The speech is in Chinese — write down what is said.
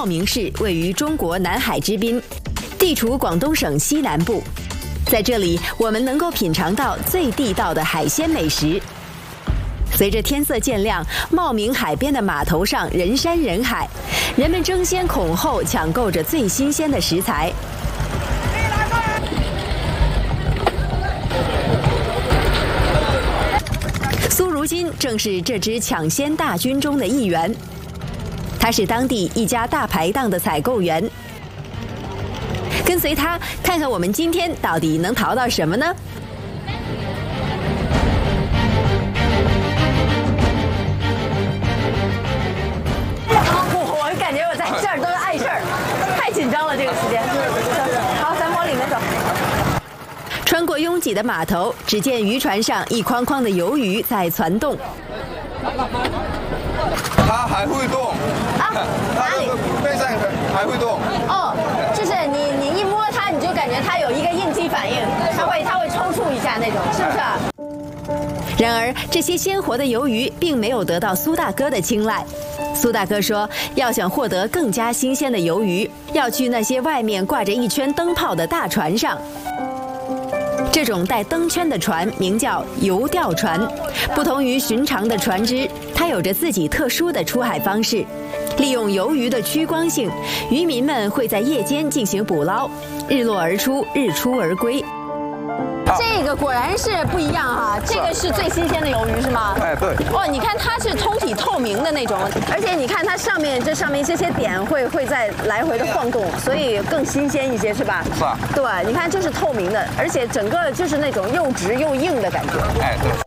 茂名市位于中国南海之滨，地处广东省西南部。在这里，我们能够品尝到最地道的海鲜美食。随着天色渐亮，茂名海边的码头上人山人海，人们争先恐后抢购着最新鲜的食材。苏如金正是这支抢鲜大军中的一员，他是当地一家大排档的采购员。跟随他看看我们今天到底能淘到什么呢？我感觉我在这儿都是碍事儿，太紧张了，这个时间。好，咱们往里面走。穿过拥挤的码头，只见渔船上一筐筐的鱿鱼在攒动。 它还会动啊？哪里？ 背上还会动。 哦，就是你一摸它，你就感觉它有一个应激反应，它会抽搐一下那种，是不是？ 然而，这些鲜活的鱿鱼并没有得到苏大哥的青睐。苏大哥说，要想获得更加新鲜的鱿鱼，要去那些外面挂着一圈灯泡的大船上。这种带灯圈的船名叫游钓船，不同于寻常的船只，它有着自己特殊的出海方式。利用鱿鱼的趋光性，渔民们会在夜间进行捕捞，日落而出，日出而归。 这个果然是不一样哈，这个是最新鲜的鱿鱼是吗？ 哎，对。 哦，你看它是通体透明的那种，而且你看它上面这些点会在来回的晃动，所以更新鲜一些是吧？ 是啊。 对，你看就是透明的，而且整个就是那种又直又硬的感觉。 哎，对。